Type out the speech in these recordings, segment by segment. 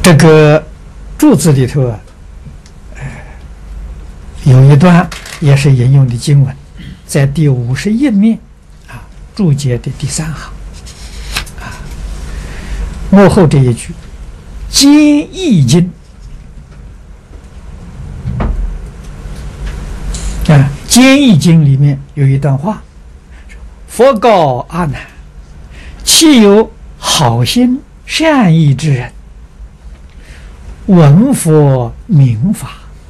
这个注字里头啊，有一段也是引用的经文，在第51面啊，注解的第3行啊，幕后这一句“兼易经”啊，《兼易经》里面有一段话：“佛告阿难，岂有好心善意之人，闻佛明法，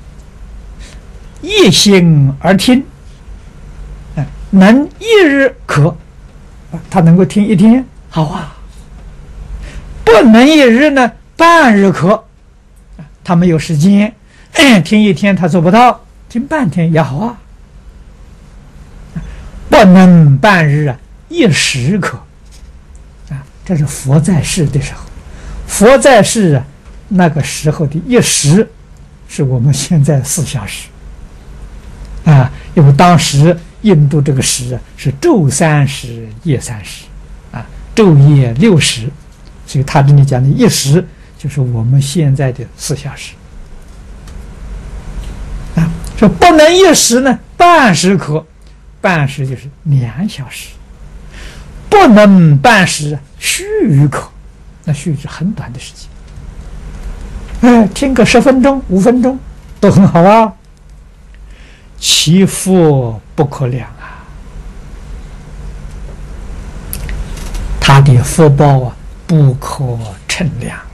一心而听，能一日可，他能够听一天，好啊；不能一日呢，半日可，他没有时间，听一天他做不到，听半天也好啊；不能半日啊，一时可，这是佛在世的时候，佛在世啊，那个时候的一时，是我们现在4小时。因为当时印度这个时是昼30夜30昼夜6时，所以他这里讲的一时就是我们现在的4小时说不能一时呢，半时可，半时就是2小时，不能半时，须臾可，那须是很短的时间，听个10分钟5分钟都很好啊。其福不可量啊，他的福报啊不可称量。